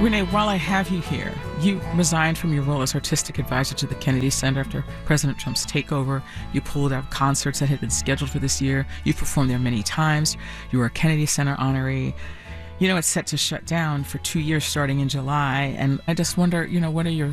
Renee, while I have you here, you resigned from your role as artistic advisor to the Kennedy Center after President Trump's takeover. You pulled out concerts that had been scheduled for this year. You've performed there many times. You were a Kennedy Center honoree. You know, it's set to shut down for 2 years starting in July. And I just wonder, what are your